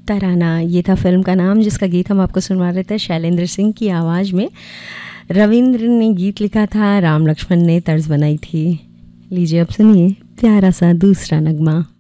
तराना, ये था फिल्म का नाम, जिसका गीत हम आपको सुनवा रहे थे शैलेंद्र सिंह की आवाज़ में। रविंद्र ने गीत लिखा था, राम लक्ष्मण ने तर्ज बनाई थी। लीजिए अब सुनिए प्यारा सा दूसरा नगमा।